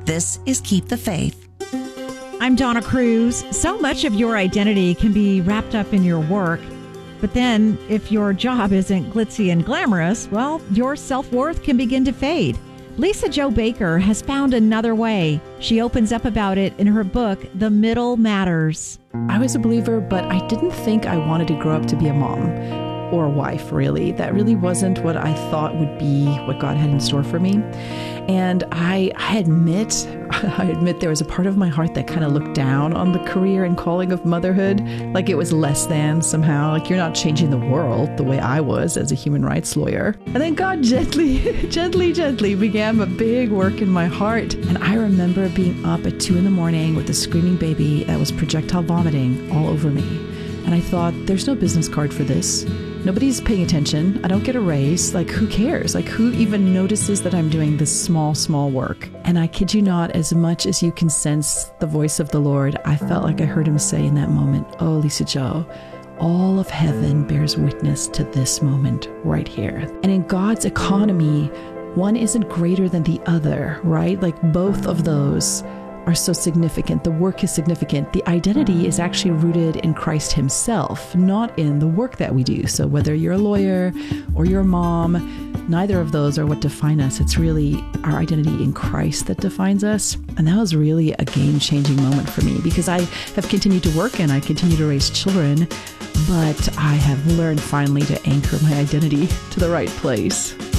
This is Keep the Faith. I'm Donna Cruz. So much of your identity can be wrapped up in your work. But then, if your job isn't glitzy and glamorous, well, your self-worth can begin to fade. Lisa Jo Baker has found another way. She opens up about it in her book, The Middle Matters. I was a believer, but I didn't think I wanted to grow up to be a mom or a wife, really. That really wasn't what I thought would be what God had in store for me. And I admit there was a part of my heart that kind of looked down on the career and calling of motherhood, like it was less than somehow, like you're not changing the world the way I was as a human rights lawyer. And then God gently began a big work in my heart. And I remember being up at 2 a.m. with a screaming baby that was projectile vomiting all over me. And I thought, there's no business card for this. Nobody's paying attention. I don't get a raise. Like, who cares? Like, who even notices that I'm doing this small work? And I kid you not, as much as you can sense the voice of the Lord, I felt like I heard him say in that moment, oh, Lisa Jo, all of heaven bears witness to this moment right here. And in God's economy, one isn't greater than the other, right? Like, both of those are so significant. The work is significant. The identity is actually rooted in Christ himself, not in the work that we do. So whether you're a lawyer or you're a mom, neither of those are what define us. It's really our identity in Christ that defines us. And that was really a game-changing moment for me, because I have continued to work and I continue to raise children, but I have learned finally to anchor my identity to the right place.